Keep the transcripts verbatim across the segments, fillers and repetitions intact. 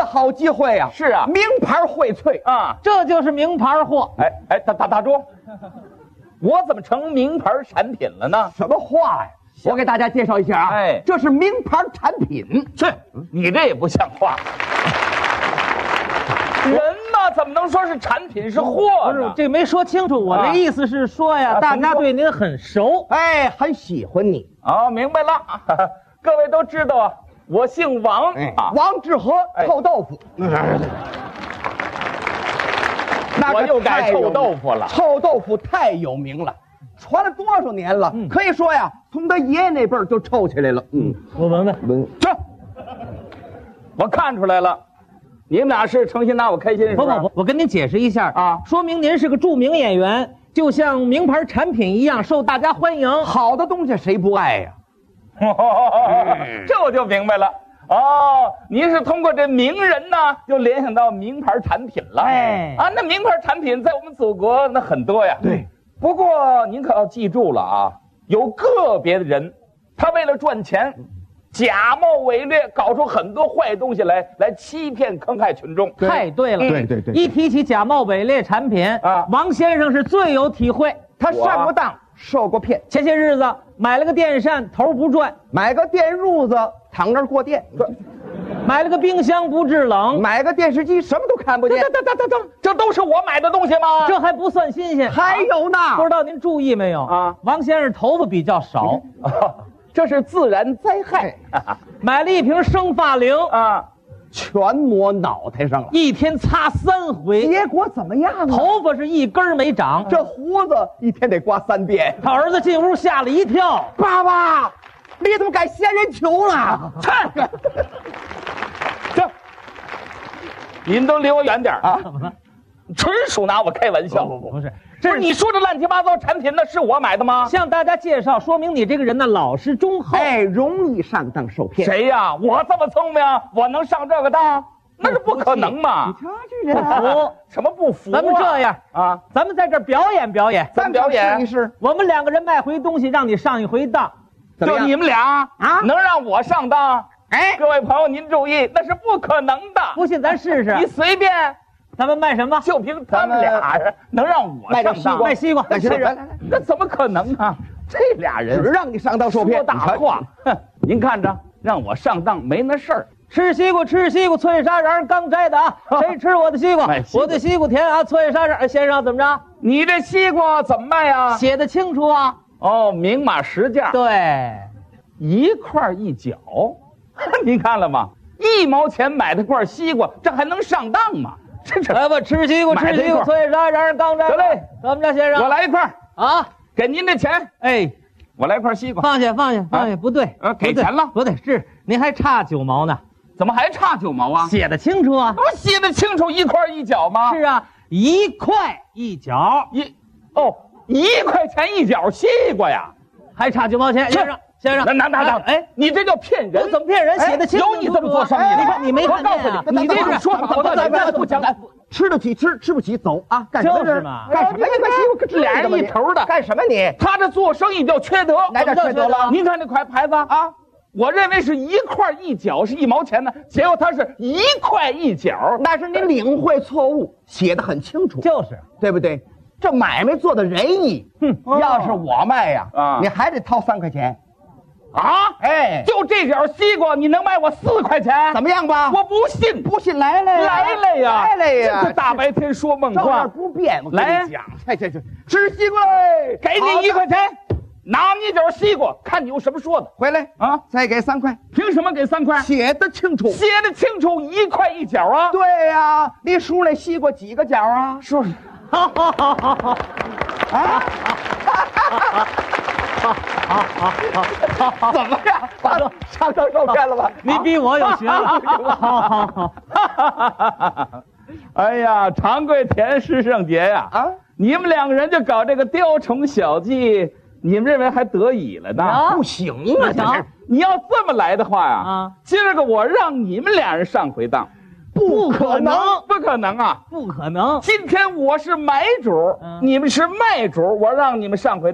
好机会呀！ 是啊， 名牌荟萃啊， 这就是名牌货。 哎哎，大大大猪，我怎么成名牌产品了呢？ 什么话呀！我给大家介绍一下啊， 哎， 这是名牌产品。 去，你这也不像话。人嘛，怎么能说是产品是货不是呢？ 这没说清楚，我这意思是说呀， 啊大家对您很熟， 哎，很喜欢你。 哦，明白了。各位都知道啊，我姓王哎啊， 王致和臭豆腐。那我又改臭太有豆腐了。 臭豆腐太有名了，传了多少年了？可以说呀，从他爷爷那辈儿就臭起来了。嗯， 我闻闻。 闻这，我看出来了，你们俩是诚心拿我开心是吧？ 不不不，我跟您解释一下啊， 说明您是个著名演员，就像名牌产品一样受大家欢迎。 好的东西谁不爱呀？ 这我就明白了。哦，您是通过这名人呢，就联想到名牌产品了。 哎啊，那名牌产品在我们祖国那很多呀。 对， 不过您可要记住了啊，有个别的人，他为了赚钱，假冒伪劣，搞出很多坏东西来，来欺骗坑害群众。 太对了， 对对对一提起假冒伪劣产品啊王先生是最有体会。 他上过当，受过骗， 前些日子买了个电扇，头不转； 买个电褥子躺那儿过电， 买了个冰箱不制冷， 买个电视机什么都看不见。 等等等等等，这都是我买的东西吗？ 这还不算新鲜。 还有呢， 不知道您注意没有啊？ 王先生头发比较少， 这是自然灾害买了一瓶生发灵， 啊！ 全抹脑袋上了。 一天擦三回， 结果怎么样啊？ 头发是一根儿没长。 这胡子一天得刮三遍。 他儿子进屋吓了一跳， 爸爸，你怎么改仙人球了？ 这，这，您都离我远点儿啊！ 纯属拿我开玩笑。 不不不是， 这是你说这乱七八糟产品，那是我买的吗？ 向大家介绍，说明你这个人呢老实忠厚。 哎，容易上当受骗。 谁呀？我这么聪明，我能上这个当？那是不可能嘛！ 你瞧这人， 服， 什么不服啊？ 咱们这样啊， 咱们在这儿表演表演， 咱表演试一试。 我们两个人卖回东西，让你上一回当。 怎么样就你们俩啊能让我上当？ 哎， 各位朋友，您注意，那是不可能的。 不信咱试试。 你随便。 咱们卖什么？ 就凭他们俩人能让我上当？ 卖西瓜， 来来来来， 那怎么可能啊？这俩人只让你上当受骗， 说大话。哼，您看着，让我上当没那事儿。 吃西瓜，吃西瓜，脆沙瓤，刚摘的啊！谁吃我的西瓜？ 买西瓜我的西瓜甜啊，脆沙瓤。哎先生怎么着？ 你这西瓜怎么卖呀？ 写的清楚啊。 哦，明码实价， 对， 一块一角。您看了吗？一毛钱买的块西瓜，这还能上当吗？这这， 来吧，吃西瓜， 买这块吃西瓜，脆沙瓤，刚摘的。 得嘞， 怎么着，先生？ 我来一块啊！ 给您这钱， 哎， 我来块西瓜。 放下，放下，放下，不对， 呃给不对钱了不对，是您还差九毛呢， 怎么还差九毛啊？ 写的清楚啊。 不写的清楚，一块一角吗？ 是啊，一块一角， 一，哦，一块钱一角西瓜呀。 还差九毛钱，先生，先生， 那那那那， 哎， 你这叫骗人！ 我怎么骗人？写的清楚， 有你这么做生意的？ 你看你没看见啊？ 你这个说法，我到底该不讲？ 吃得起吃，吃不起走啊！干什么就是嘛干什么？你快西瓜吃俩人一头的， 干什么你？ 他这做生意叫缺德， 哪点缺德了？ 您看这块牌子啊，我认为是一块一角是一毛钱呢，结果它是一块一角， 那是你领会错误，写的很清楚， 就是对不对？这买卖做的仁义，哼，要是我卖呀， 啊你还得掏三块钱， 啊， 哎， 就这角西瓜，你能卖我四块钱？ 怎么样吧？ 我不信， 不信来来来了呀， 来了呀！ 这大白天说梦照话样，不变。我跟来你讲，哎这这吃西瓜嘞， 给你一块钱，拿你一角西瓜，看你有什么说的回来啊？ 再给三块， 凭什么给三块？ 写的清楚。 写的清楚，一块一角啊！ 对呀，你数那西瓜几个角啊？ 说， 好好好好好， 啊？怎么样？上当受骗了吧？ 你比我有学问。好好好， 哎呀，常贵田师胜杰呀！ 啊， 你们两个人就搞这个雕虫小技，你们认为还得以了呢？ 啊不行啊，这是你要这么来的话呀， 啊， 今儿个我让你们俩人上回当， 不可能。 不可能啊！ 不可能。 今天我是买主， 嗯你们是卖主，我让你们上回当，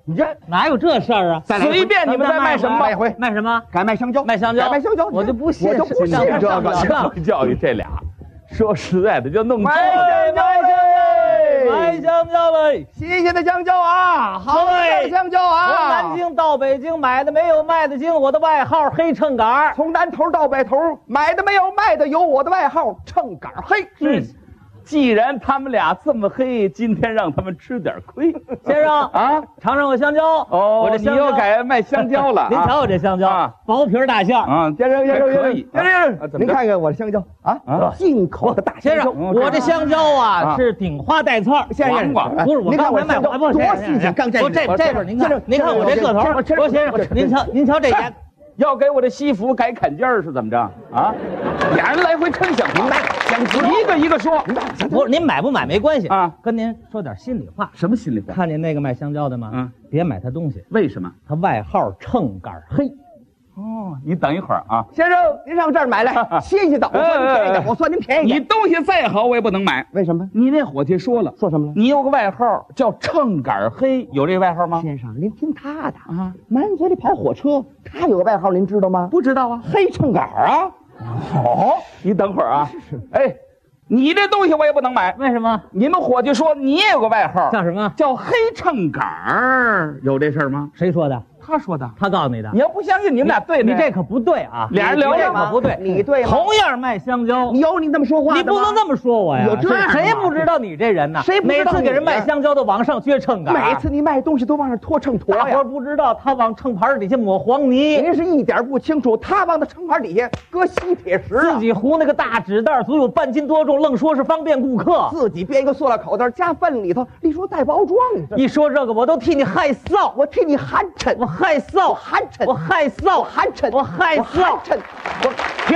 你这哪有这事儿啊？ 再来一回随便你们在卖什么再来一回， 卖什么？ 改卖香蕉， 卖香蕉， 改卖香蕉， 我就不信， 我就不信这个。 教育这俩，说实在的，就弄卖这香蕉嘞， 卖香蕉嘞！ 新鲜的香蕉啊，好的香蕉从啊！ 南京到北京买的没有卖的精，我的外号黑秤杆儿。 从南头到北头，买的没有卖的有，我的外号秤杆黑。 嗯，既然他们俩这么黑，今天让他们吃点亏。 先生啊， 尝尝我香蕉。 哦，你我这香蕉又改卖香蕉了啊？ 您瞧我这香蕉啊， 薄皮儿大馅儿。 啊， 先生，先生， 可以， 先生， 啊怎么着您看看我的香蕉啊， 啊进口的大先香蕉。 生，我这香蕉啊啊是顶花带刺儿。 先生， 黄瓜不是我您看刚才卖香蕉花，不多新鲜，刚摘不这这边您看，您看我这个头儿，罗先生，您瞧您瞧这眼。 要给我的西服改坎肩儿是怎么着啊？俩人来回抻香肠，一个一个说。 不是您买不买没关系啊， 跟您说点心里话。 什么心里话？ 看见那个卖香蕉的吗？ 嗯， 别买他东西， 为什么？ 他外号秤杆黑。 哦，你等一会儿啊。 先生，您上这儿买来，新鲜的，我算您便宜点，我算您便宜点。 你东西再好，我也不能买。 为什么？ 你那伙计说了， 说什么了？ 你有个外号叫秤杆黑，有这外号吗？ 先生，您听他的啊， 满嘴里跑火车，他有个外号，您知道吗？ 不知道啊。 黑秤杆啊！ 哦，你等会儿啊。哎，你这东西我也不能买。 为什么？ 你们伙计说你也有个外号， 叫什么？ 叫黑秤杆儿，有这事儿吗？ 谁说的？ 他说的。 他告诉你的你。要不相信，你们俩对你着这可不对啊！ 俩人聊聊可不对， 你对吗？ 同样卖香蕉， 你有你这么说话的吗？ 你不能这么说我呀！ 有这样的吗谁不知道你这人呢？ 谁不知道每次给人你卖香蕉都往上撅秤杆， 每次你卖东西都往上拖秤砣呀大伙儿。不知道他往秤盘底下抹黄泥， 您是一点不清楚，他往那秤盘底下搁吸铁石啊， 自己糊那个大纸袋足有半斤多重，愣说是方便顾客。 自己编一个塑料口袋加粪里头，你说带包装，这一说这个，我都替你害臊， 我替你寒碜， 我害臊， 我寒碜， 我害臊， 我寒碜， 我害我寒臊。 碜，我停！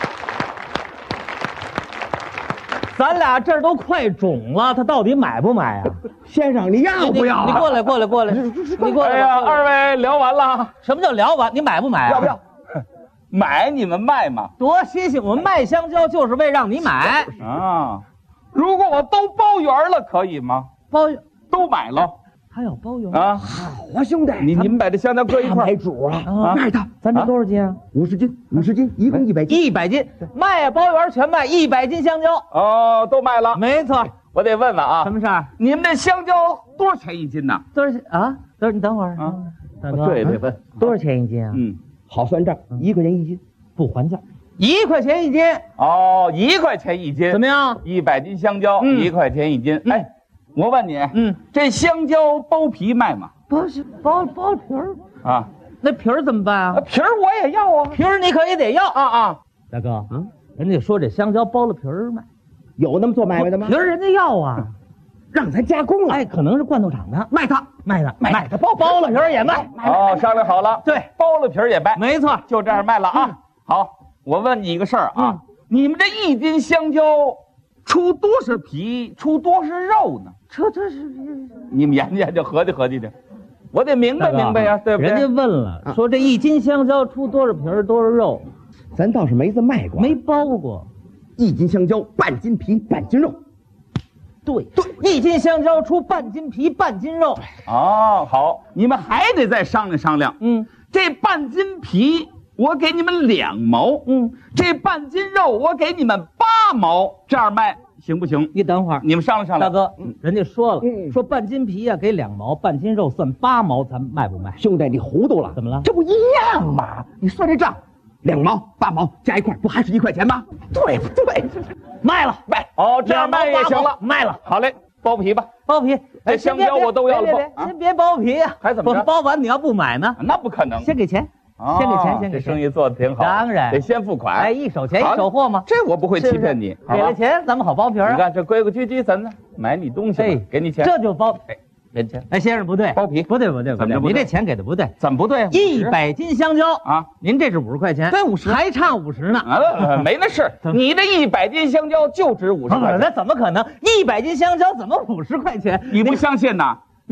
咱俩这儿都快肿了，他到底买不买啊？ 先生，你要不要啊？ 你你过来，过来，过来，你过来。 哎呀， 过来二位聊完了， 什么叫聊完？你买不买啊？ 要不要？ 买你们卖吗？ 多新鲜！我们卖香蕉就是为让你买。 啊，如果我都包圆了，可以吗？ 包， 都买了还要包邮啊！ 好啊，兄弟， 你你们把这香蕉搁一块买儿， 主啊， 啊卖它咱这多少斤啊？ 五十斤，五十斤，一共一百斤。 一百斤，卖啊，包圆全卖一百斤香蕉。 哦，都卖了。 没错。 我得问问啊， 什么事儿？ 你们这香蕉多少钱一斤呢？ 多少钱啊？多少？你等会儿啊， 大哥， 这也得问。 多少钱一斤啊？ 嗯， 好算账，一块钱一斤。 不还价，一块钱一斤， 哦，一块钱一斤， 怎么样？ 一百斤香蕉， 嗯一块钱一斤。哎，我问你， 嗯， 这香蕉剥皮卖吗？ 包包包皮儿， 啊， 那皮儿怎么办啊啊？ 皮儿我也要啊。 皮儿你可也得要。 啊啊， 大哥，嗯，人家说这香蕉剥了皮儿卖， 有那么做买卖的吗皮？儿人家要啊， 让咱加工啊， 哎，可能是罐头厂的卖它， 卖的， 卖的，包包了皮儿也卖。 哦，商量好了， 对， 剥了皮儿也卖， 没错。 就这样卖了啊。好，我问你一个事儿啊，你们这一斤香蕉出多少皮，出多少肉呢？ 这这是你们研究研究，合计合计的，我得明白明白呀，对不对？ 人家问了，说这一斤香蕉出多少皮儿多少肉， 咱倒是没这么卖过。 没包过。 一斤香蕉，半斤皮，半斤肉。 对对，一斤香蕉出半斤皮半斤肉。 哦，好，你们还得再商量商量。 嗯这半斤皮我给你们两毛， 嗯， 这半斤肉我给你们八毛，这样卖行不行？ 你等会儿， 你们商量商量。 大哥，人家说了， 嗯说半斤皮呀、给两毛，半斤肉算八毛，咱卖不卖？ 兄弟，你糊涂了， 怎么了这不一样吗？你算这账，两毛、八毛加一块，不还是一块钱吗？对不对？ 卖了， 卖哦，这样卖也行了， 卖了， 好嘞，剥皮吧。 包皮。 这香蕉我都要了别别包啊别先别包皮呀， 还怎么着我包完你要不买呢？ 那不可能， 先给钱， 哦先给钱，先给钱。 这生意做得挺好， 当然得先付款。 哎，一手钱好一手货嘛， 这我不会欺骗你，好吧给了？钱咱们好包皮儿啊。 你看这规规矩矩，咱呢买你东西吧， 哎， 给你钱， 这就包。 哎，给钱， 哎，先生不对， 包皮不对不对不对， 怎么着不对您这钱给的不对。 怎么不对？ 一百斤香蕉啊， 您这是五十块钱， 对五十还差五十呢。 啊，没那事，你这一百斤香蕉就值五十块那钱， 怎么可能？一百斤香蕉怎么五十块钱？ 你不相信呐？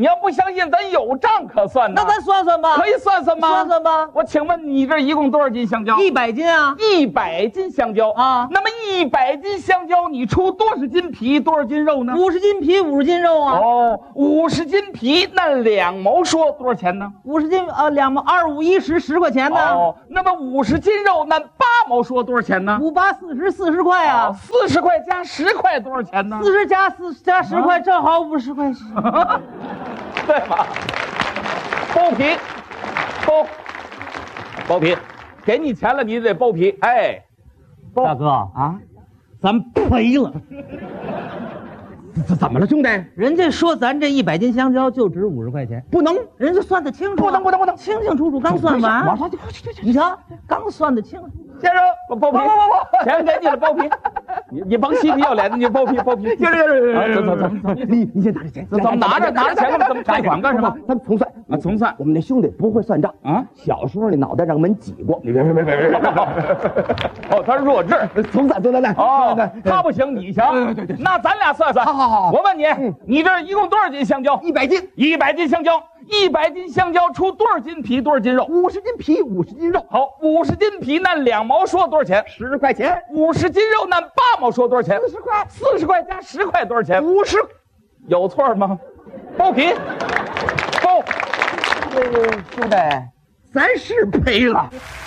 你要不相信，咱有账可算呢。 那咱算算吧。 可以算算吗？ 算算吧。 我请问你这一共多少斤香蕉？ 一百斤啊。 一百斤香蕉啊。 那么一百斤香蕉，你出多少斤皮，多少斤肉呢？ 五十斤皮，五十斤肉啊。 哦，五十斤皮，那两毛说多少钱呢？ 五十斤啊，两毛二五一十十块钱呢。 哦，那么五十斤肉，那八毛说多少钱呢？ 五八四十，四十块啊。 四十块加十块多少钱呢？ 四十加四加十块，正好五十块钱。 对吧？剥皮，剥，剥皮，给你钱了，你得剥皮。哎， 大哥啊， 咱赔了。 怎怎么了，兄弟？ 人家说咱这一百斤香蕉就值五十块钱， 不能， 人家算得清楚， 不能，不能，不能， 清清楚楚，刚算完。 我说， 你瞧，刚算得清。 先生，我剥皮， 不不不， 钱给你了，剥皮。你你甭嬉皮笑脸的，你剥皮剥皮。 行行行行， 走走走走， 你你先拿着钱， 怎么拿着拿着钱干嘛？怎么贷款干什么？ 咱们重算啊，重算。 我们那兄弟不会算账啊， 小时候那脑袋让门挤过。你别别别别别！ 哦，他是弱智。 重算，重算，来。 哦，他不行，你行。 对对对。 那咱俩算算。 好好好。 我问你，你这一共多少斤香蕉？ 一百斤。 一百斤香蕉。一百斤香蕉出多少斤皮，多少斤肉？ 五十斤皮，五十斤肉。 好，五十斤皮那两毛说多少钱？ 十块钱。 五十斤肉那八毛说多少钱？ 四十块。 四十块加十块多少钱？ 五十。 有错吗？剥皮，剥。 兄弟，咱是赔了。